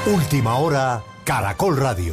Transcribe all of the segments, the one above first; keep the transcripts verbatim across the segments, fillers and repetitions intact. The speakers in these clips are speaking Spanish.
Última hora, Caracol Radio.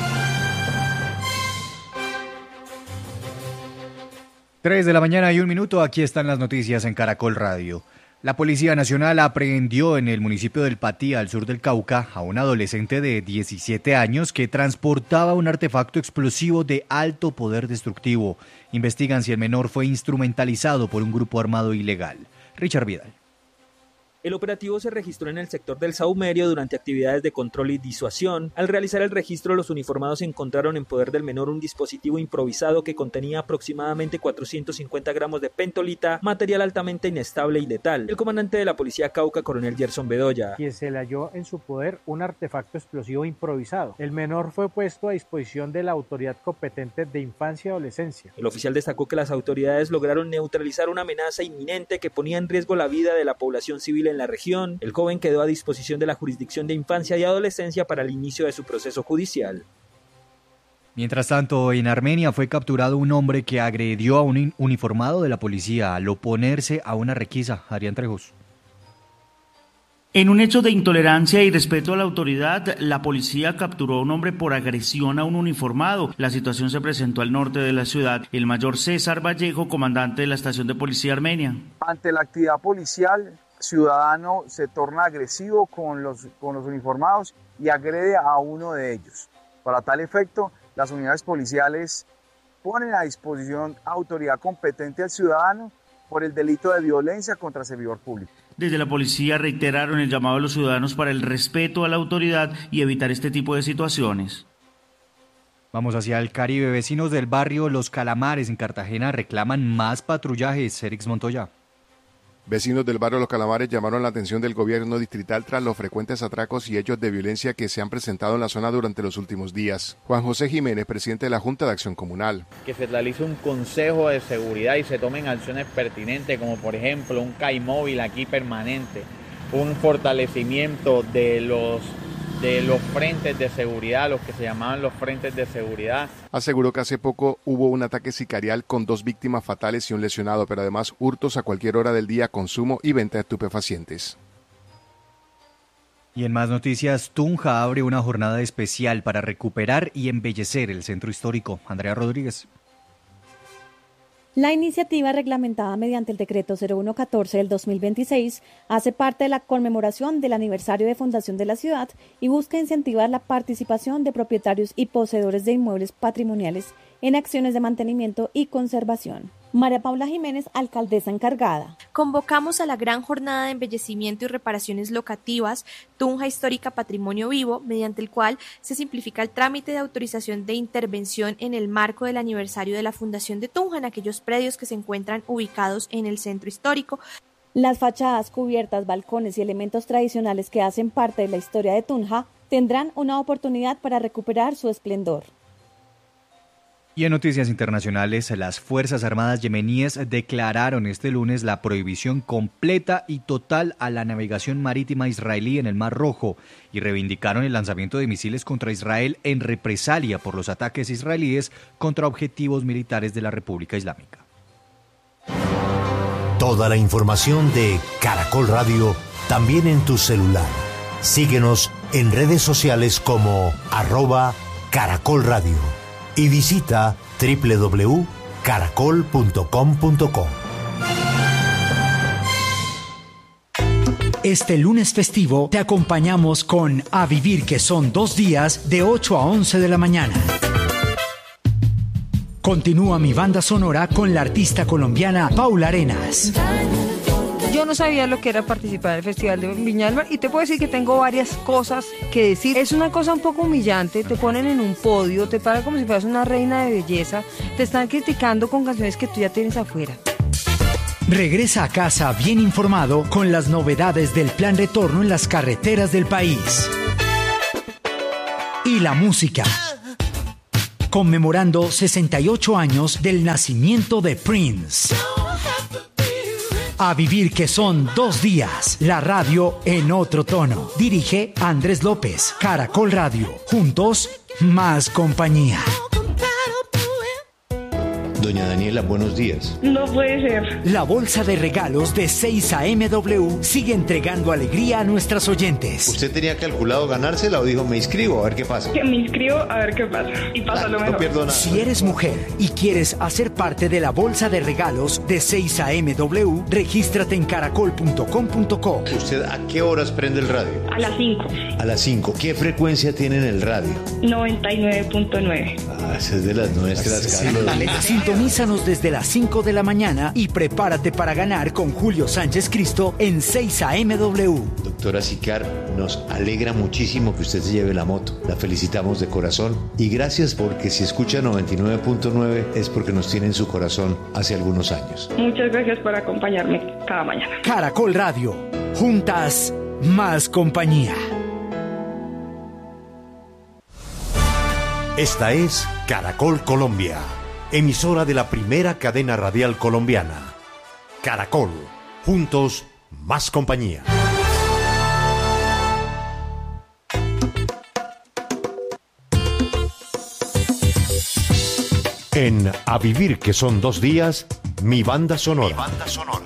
Tres de la mañana y un minuto, aquí están las noticias en Caracol Radio. La Policía Nacional aprehendió en el municipio del Patía, al sur del Cauca, a un adolescente de diecisiete años que transportaba un artefacto explosivo de alto poder destructivo. Investigan si el menor fue instrumentalizado por un grupo armado ilegal. Richard Vidal. El operativo se registró en el sector del Saumerio durante actividades de control y disuasión. Al realizar el registro, los uniformados encontraron en poder del menor un dispositivo improvisado que contenía aproximadamente cuatrocientos cincuenta gramos de pentolita, material altamente inestable y letal. El comandante de la Policía Cauca, coronel Gerson Bedoya, quien se le halló en su poder un artefacto explosivo improvisado. El menor fue puesto a disposición de la autoridad competente de infancia y adolescencia. El oficial destacó que las autoridades lograron neutralizar una amenaza inminente que ponía en riesgo la vida de la población civil en la región. El joven quedó a disposición de la Jurisdicción de Infancia y Adolescencia para el inicio de su proceso judicial. Mientras tanto, en Armenia fue capturado un hombre que agredió a un uniformado de la policía al oponerse a una requisa. Adrián Trejos. En un hecho de intolerancia y respeto a la autoridad, la policía capturó a un hombre por agresión a un uniformado. La situación se presentó al norte de la ciudad. El mayor César Vallejo, comandante de la estación de policía armenia. Ante la actividad policial, ciudadano se torna agresivo con los, con los uniformados y agrede a uno de ellos. Para tal efecto, las unidades policiales ponen a disposición autoridad competente al ciudadano por el delito de violencia contra servidor público. Desde la policía reiteraron el llamado a los ciudadanos para el respeto a la autoridad y evitar este tipo de situaciones. Vamos hacia el Caribe. Vecinos del barrio Los Calamares en Cartagena reclaman más patrullajes. Erix Montoya. Vecinos del barrio Los Calamares llamaron la atención del gobierno distrital tras los frecuentes atracos y hechos de violencia que se han presentado en la zona durante los últimos días. Juan José Jiménez, presidente de la Junta de Acción Comunal. Que se realice un consejo de seguridad y se tomen acciones pertinentes, como por ejemplo un C A I móvil aquí permanente, un fortalecimiento de los de los frentes de seguridad, los que se llamaban los frentes de seguridad. Aseguró que hace poco hubo un ataque sicarial con dos víctimas fatales y un lesionado, pero además hurtos a cualquier hora del día, consumo y venta de estupefacientes. Y en más noticias, Tunja abre una jornada especial para recuperar y embellecer el centro histórico. Andrea Rodríguez. La iniciativa, reglamentada mediante el decreto cero uno catorce del dos mil veintiséis, hace parte de la conmemoración del aniversario de fundación de la ciudad y busca incentivar la participación de propietarios y poseedores de inmuebles patrimoniales en acciones de mantenimiento y conservación. María Paula Jiménez, alcaldesa encargada. Convocamos a la gran jornada de embellecimiento y reparaciones locativas Tunja Histórica Patrimonio Vivo, mediante el cual se simplifica el trámite de autorización de intervención en el marco del aniversario de la fundación de Tunja en aquellos predios que se encuentran ubicados en el centro histórico. Las fachadas, cubiertas, balcones y elementos tradicionales que hacen parte de la historia de Tunja tendrán una oportunidad para recuperar su esplendor. Y en noticias internacionales, las Fuerzas Armadas yemeníes declararon este lunes la prohibición completa y total a la navegación marítima israelí en el Mar Rojo y reivindicaron el lanzamiento de misiles contra Israel en represalia por los ataques israelíes contra objetivos militares de la República Islámica. Toda la información de Caracol Radio también en tu celular. Síguenos en redes sociales como arroba Caracol Radio. Y visita doble u doble u doble u punto caracol punto com punto co. Este lunes festivo te acompañamos con A Vivir, que son dos días de ocho a once de la mañana. Continúa mi banda sonora con la artista colombiana Paula Arenas. Yo no sabía lo que era participar en el Festival de Viña del Mar y te puedo decir que tengo varias cosas que decir. Es una cosa un poco humillante, te ponen en un podio, te paran como si fueras una reina de belleza, te están criticando con canciones que tú ya tienes afuera. Regresa a casa bien informado con las novedades del plan retorno en las carreteras del país. Y la música. Conmemorando sesenta y ocho años del nacimiento de Prince. A Vivir, que son dos días. La radio en otro tono. Dirige Andrés López. Caracol Radio. Juntos, más compañía. Doña Daniela, buenos días. No puede ser. La bolsa de regalos de seis A M W sigue entregando alegría a nuestras oyentes. ¿Usted tenía calculado ganársela o dijo me inscribo a ver qué pasa? Que me inscribo a ver qué pasa. Y pasa lo mejor. No pierdo nada. Si eres mujer y quieres hacer parte de la bolsa de regalos de seis A M W, regístrate en caracol punto com punto co. ¿Usted a qué horas prende el radio? A las cinco. A las cinco. ¿Qué frecuencia tiene en el radio? noventa y nueve punto nueve. Ah, esa es de las nuestras, Sí. Carlos. Sintonízanos desde las cinco de la mañana y prepárate para ganar con Julio Sánchez Cristo en seis A M W. Doctora Sicar, nos alegra muchísimo que usted se lleve la moto. La felicitamos de corazón y gracias porque si escucha noventa y nueve punto nueve es porque nos tiene en su corazón hace algunos años. Muchas gracias por acompañarme cada mañana. Caracol Radio. Juntas, más compañía. Esta es Caracol Colombia, emisora de la primera cadena radial colombiana. Caracol, juntos, más compañía. En A Vivir que son dos días, mi banda sonora. Mi banda sonora.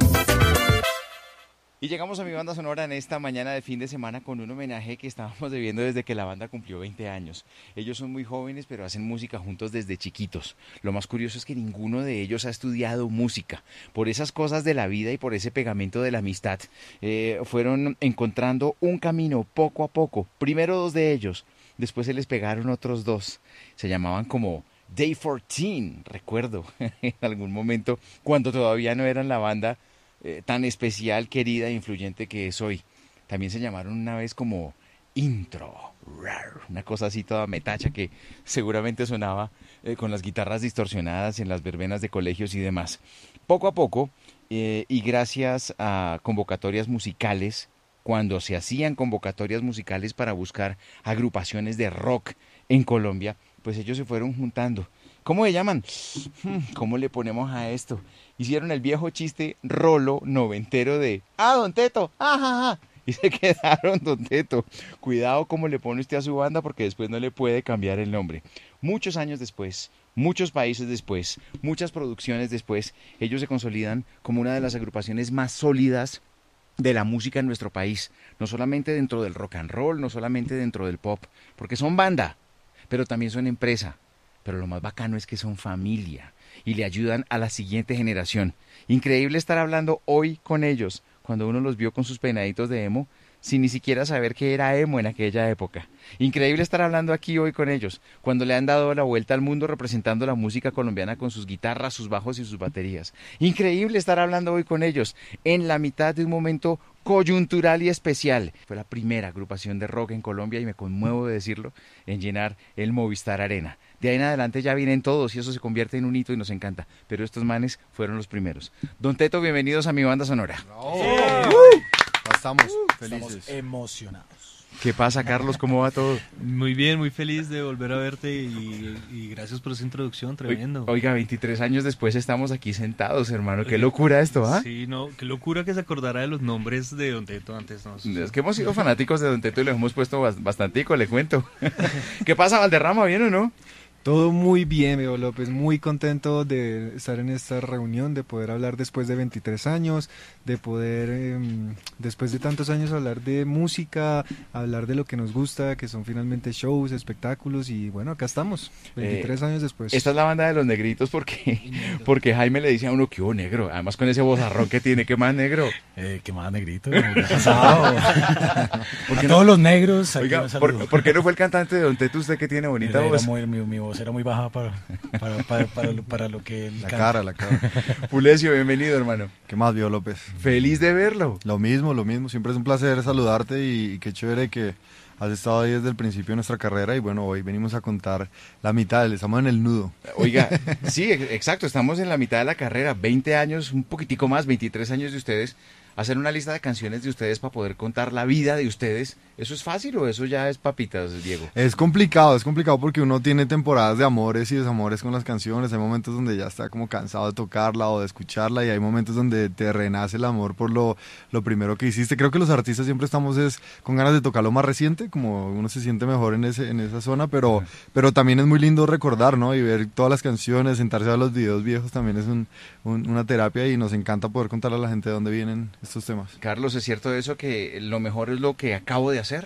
Y llegamos a mi banda sonora en esta mañana de fin de semana con un homenaje que estábamos debiendo desde que la banda cumplió veinte años. Ellos son muy jóvenes, pero hacen música juntos desde chiquitos. Lo más curioso es que ninguno de ellos ha estudiado música. Por esas cosas de la vida y por ese pegamento de la amistad, eh, fueron encontrando un camino poco a poco. Primero dos de ellos, después se les pegaron otros dos. Se llamaban como Day catorce, recuerdo, en algún momento, cuando todavía no eran la banda Eh, tan especial, querida e influyente que es hoy. También se llamaron una vez como Intro, una cosa así toda metacha que seguramente sonaba eh, con las guitarras distorsionadas en las verbenas de colegios y demás. Poco a poco, eh, y gracias a convocatorias musicales, cuando se hacían convocatorias musicales para buscar agrupaciones de rock en Colombia, pues ellos se fueron juntando. ¿Cómo se llaman? ¿Cómo le ponemos a esto? Hicieron el viejo chiste rolo noventero de ¡ah, Don Teto! ¡Ah, y se quedaron Don Teto. Cuidado cómo le pone usted a su banda porque después no le puede cambiar el nombre. Muchos años después, muchos países después, muchas producciones después, ellos se consolidan como una de las agrupaciones más sólidas de la música en nuestro país. No solamente dentro del rock and roll, no solamente dentro del pop, porque son banda, pero también son empresa. Pero lo más bacano es que son familia y le ayudan a la siguiente generación. Increíble estar hablando hoy con ellos, cuando uno los vio con sus peinaditos de emo, sin ni siquiera saber qué era emo en aquella época. Increíble estar hablando aquí hoy con ellos, cuando le han dado la vuelta al mundo representando la música colombiana con sus guitarras, sus bajos y sus baterías. Increíble estar hablando hoy con ellos, en la mitad de un momento coyuntural y especial. Fue la primera agrupación de rock en Colombia, y me conmuevo de decirlo, en llenar el Movistar Arena. De ahí en adelante ya vienen todos y eso se convierte en un hito y nos encanta, pero estos manes fueron los primeros. Don Teto, bienvenidos a mi banda sonora. Oh. Uh. Estamos felices. Estamos emocionados. ¿Qué pasa, Carlos? ¿Cómo va todo? Muy bien, muy feliz de volver a verte y, y gracias por esa introducción, tremendo. Oiga, veintitrés años después estamos aquí sentados, hermano. Qué locura esto, ¿ah? ¿eh? Sí, no, qué locura que se acordara de los nombres de Don Teto antes. ¿No? Es que hemos sido fanáticos de Don Teto y les hemos puesto bastantico, le cuento. ¿Qué pasa, Valderrama? ¿Bien o no? Todo muy bien, Bebo López, muy contento de estar en esta reunión, de poder hablar después de veintitrés años, de poder, eh, después de tantos años, hablar de música, hablar de lo que nos gusta, que son finalmente shows, espectáculos, y bueno, acá estamos, veintitrés eh, años después. Esta es la banda de los negritos porque, porque Jaime le dice a uno que hubo negro, además con ese vozarrón que tiene, ¿qué más negro? Eh, ¿Qué más negrito? ¿Qué ha pasado? Porque todos los negros. Oiga, ¿por, ¿por qué no fue el cantante de Don Teto usted que tiene bonita era, voz? Era muy, mi, mi voz era muy baja para, para, para, para, lo, para lo que él La canta. cara, la cara. Fulesio, bienvenido, hermano. ¿Qué más, Bebo López? Feliz de verlo. Lo mismo, lo mismo. Siempre es un placer saludarte y, y qué chévere que has estado ahí desde el principio de nuestra carrera y bueno, hoy venimos a contar la mitad, estamos en el nudo. Oiga, sí, exacto, estamos en la mitad de la carrera, veinte años, un poquitico más, veintitrés años de ustedes hacer una lista de canciones de ustedes para poder contar la vida de ustedes, ¿eso es fácil o eso ya es papitas, Diego? Es complicado, es complicado porque uno tiene temporadas de amores y desamores con las canciones, hay momentos donde ya está como cansado de tocarla o de escucharla y hay momentos donde te renace el amor por lo, lo primero que hiciste. Creo que los artistas siempre estamos es, con ganas de tocar lo más reciente, como uno se siente mejor en, ese, en esa zona, pero, uh-huh. pero también es muy lindo recordar, ¿no? Y ver todas las canciones, sentarse a los videos viejos también es un, un, una terapia y nos encanta poder contarle a la gente de dónde vienen estos temas. Carlos, ¿es cierto eso que lo mejor es lo que acabo de hacer?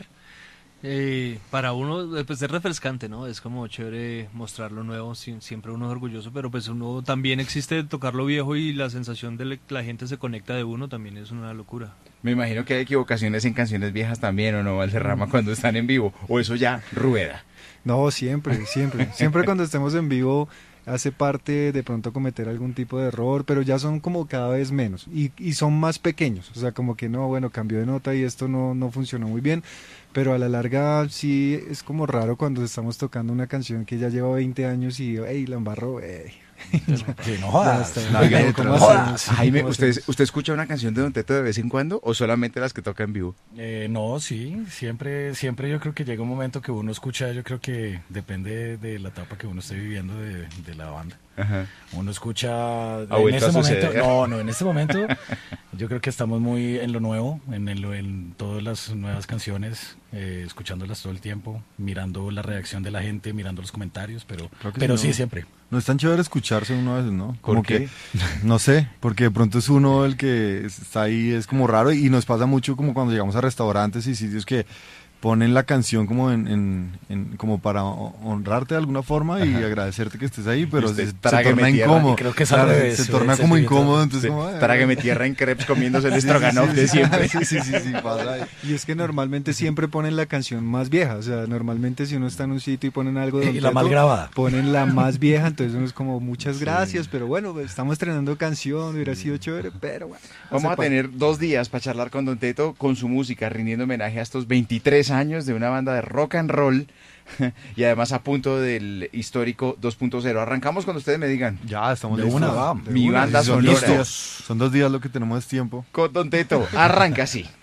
Eh, para uno, pues es refrescante, ¿no? Es como chévere mostrar lo nuevo, siempre uno es orgulloso, pero pues uno también existe tocar lo viejo y la sensación de que la gente se conecta de uno también es una locura. Me imagino que hay equivocaciones en canciones viejas también, ¿o no, Valderrama, cuando están en vivo? ¿O eso ya rueda? No, siempre, siempre. Siempre cuando estemos en vivo hace parte de pronto cometer algún tipo de error, pero ya son como cada vez menos y, y son más pequeños, o sea, como que no, bueno, cambió de nota y esto no, no funcionó muy bien, pero a la larga sí es como raro cuando estamos tocando una canción que ya lleva veinte años y, hey, la embarró, hey. Que no jodas. No, no, no jodas. Jaime, ¿usted, ¿usted escucha una canción de Don Teto de vez en cuando o solamente las que toca en vivo? Eh, no, sí, siempre, siempre yo creo que llega un momento que uno escucha, yo creo que depende de la etapa que uno esté viviendo de, de la banda. Ajá. Uno escucha en este momento, no, no, en este momento yo creo que estamos muy en lo nuevo, en, el, en todas las nuevas canciones, eh, escuchándolas todo el tiempo, mirando la reacción de la gente, mirando los comentarios, pero, pero sí, no, siempre. No es tan chévere escucharse uno a veces, ¿no? Como ¿Por qué? que, no sé, porque de pronto es uno el que está ahí, es como raro y nos pasa mucho como cuando llegamos a restaurantes y sitios que ponen la canción como en, en, en como para honrarte de alguna forma y Ajá. agradecerte que estés ahí, pero se, se torna incómodo. Creo que es al revés, se torna como incómodo, entonces como, trágueme tierra en crepes comiéndose el estroganov de siempre. Sí, sí, sí, sí, pasa. Y es que normalmente siempre ponen la canción más vieja, o sea, normalmente si uno está en un sitio y ponen algo de y la más grabada, ponen la más vieja, entonces uno es como muchas gracias, sí. pero bueno, pues, estamos estrenando canción, hubiera sido chévere, pero bueno. Vamos a tener dos días para charlar con Don Teto, con su música, rindiendo homenaje a estos veintitrés años de una banda de rock and roll y además a punto del histórico dos punto cero. Arrancamos cuando ustedes me digan. Ya, estamos de listos. Una, va, Mi una. banda son sonora. Dos días, son dos días lo que tenemos es tiempo. Con Don Teto, arranca así.